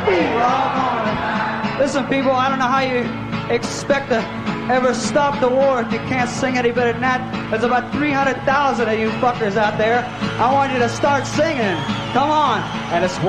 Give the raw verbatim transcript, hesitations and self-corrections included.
We're all going. Listen, people, I don't know how you expect to ever stop the war if you can't sing any better than that. There's about three hundred thousand of you fuckers out there. I want you to start singing. Come on. And it's